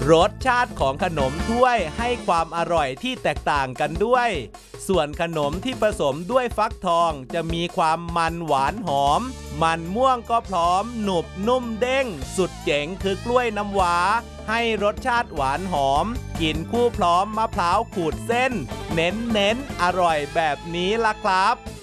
รสชาติของขนมถ้วยให้ความอร่อยที่แตกต่างกันด้วยส่วนขนมที่ผสมด้วยฟักทองจะมีความมันหวานหอมมันม่วงก็พร้อมหนุบนุ่มเด้งสุดเจ๋งคือกล้วยน้ำว้าให้รสชาติหวานหอมกินคู่พร้อมมะพร้าวขูดเส้นเน้นอร่อยแบบนี้ล่ะครับ